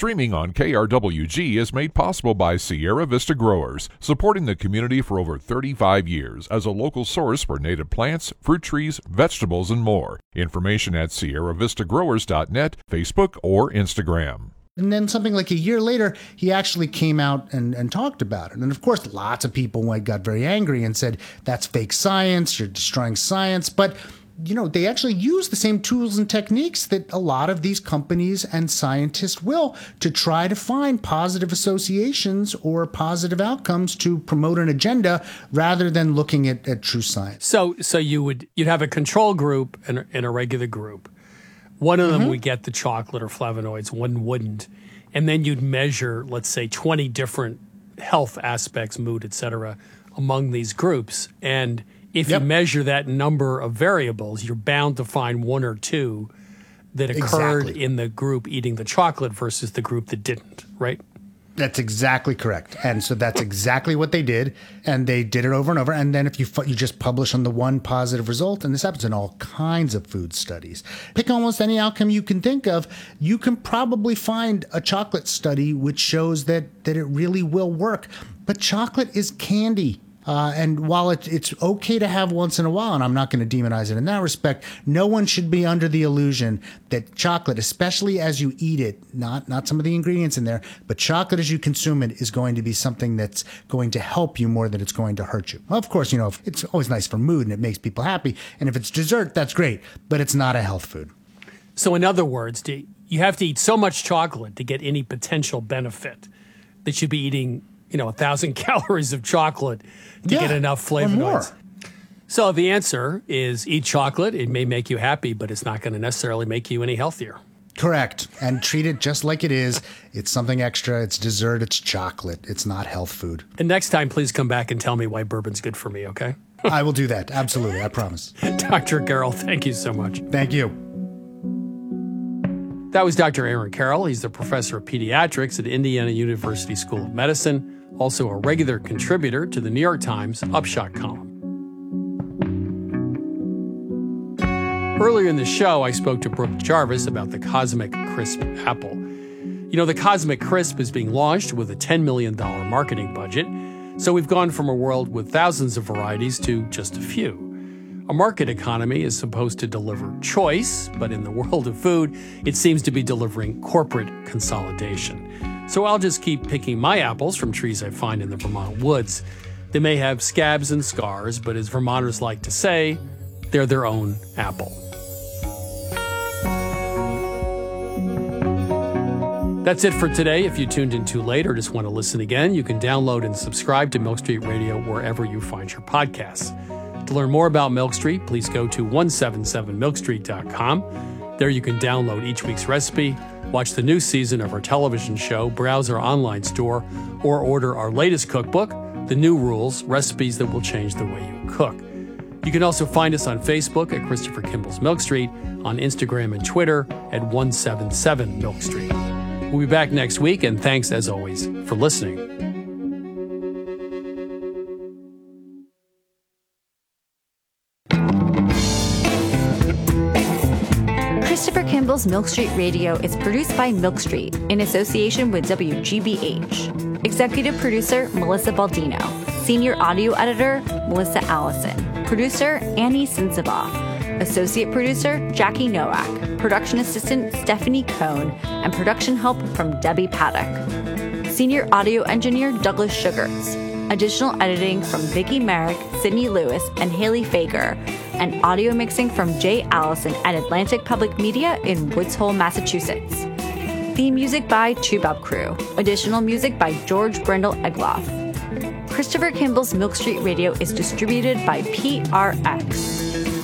Streaming on KRWG is made possible by Sierra Vista Growers, supporting the community for over 35 years as a local source for native plants, fruit trees, vegetables, and more. Information at sierravistagrowers.net, Facebook, or Instagram. And then something like a year later, he actually came out and talked about it. And of course, lots of people got very angry and said, that's fake science, you're destroying science. But they actually use the same tools and techniques that a lot of these companies and scientists will to try to find positive associations or positive outcomes to promote an agenda rather than looking at true science. So you'd have a control group and a regular group. One of them would get the chocolate or flavonoids, one wouldn't. And then you'd measure, let's say, 20 different health aspects, mood, et cetera, among these groups. And if you measure that number of variables, you're bound to find one or two that occurred in the group eating the chocolate versus the group that didn't, right? That's exactly correct. And so that's exactly what they did. And they did it over and over. And then if you just publish on the one positive result, and this happens in all kinds of food studies, pick almost any outcome you can think of, you can probably find a chocolate study which shows that it really will work. But chocolate is candy. And while it's okay to have once in a while, and I'm not going to demonize it in that respect, no one should be under the illusion that chocolate, especially as you eat it, not some of the ingredients in there, but chocolate as you consume it is going to be something that's going to help you more than it's going to hurt you. Well, of course, it's always nice for mood and it makes people happy. And if it's dessert, that's great, but it's not a health food. So in other words, you have to eat so much chocolate to get any potential benefit that you'd be eating 1,000 calories of chocolate to get enough flavonoids. So the answer is eat chocolate. It may make you happy, but it's not going to necessarily make you any healthier. Correct. And treat it just like it is. It's something extra. It's dessert. It's chocolate. It's not health food. And next time, please come back and tell me why bourbon's good for me, okay? I will do that. Absolutely. I promise. Dr. Carroll, thank you so much. Thank you. That was Dr. Aaron Carroll. He's the professor of pediatrics at Indiana University School of Medicine, also a regular contributor to the New York Times Upshot column. Earlier in the show, I spoke to Brooke Jarvis about the Cosmic Crisp apple. The Cosmic Crisp is being launched with a $10 million marketing budget, so we've gone from a world with thousands of varieties to just a few. A market economy is supposed to deliver choice, but in the world of food, it seems to be delivering corporate consolidation. So I'll just keep picking my apples from trees I find in the Vermont woods. They may have scabs and scars, but as Vermonters like to say, they're their own apple. That's it for today. If you tuned in too late or just want to listen again, you can download and subscribe to Milk Street Radio wherever you find your podcasts. To learn more about Milk Street, please go to 177milkstreet.com. There you can download each week's recipe, watch the new season of our television show, browse our online store, or order our latest cookbook, The New Rules, Recipes That Will Change the Way You Cook. You can also find us on Facebook at Christopher Kimball's Milk Street, on Instagram and Twitter at 177Milk Street. We'll be back next week, and thanks as always for listening. Christopher Kimball's Milk Street Radio is produced by Milk Street in association with WGBH. Executive producer Melissa Baldino. Senior audio editor Melissa Allison. Producer Annie Sensibaugh. Associate producer Jackie Nowak. Production assistant Stephanie Cohn. And production help from Debbie Paddock. Senior audio engineer Douglas Sugarts. Additional editing from Vicki Merrick, Sydney Lewis, and Haley Fager, and audio mixing from Jay Allison at Atlantic Public Media in Woods Hole, Massachusetts. Theme music by Tubab Crew. Additional music by George Brindle Egloff. Christopher Kimball's Milk Street Radio is distributed by PRX.